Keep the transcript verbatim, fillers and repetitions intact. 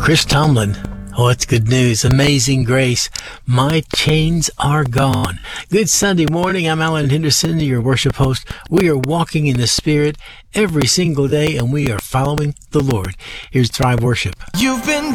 Chris Tomlin. Oh, it's good news. Amazing grace. My chains are gone. Good Sunday morning. I'm Alan Henderson, your worship host. We are walking in the Spirit every single day, and we are following the Lord. Here's Thrive Worship. You've been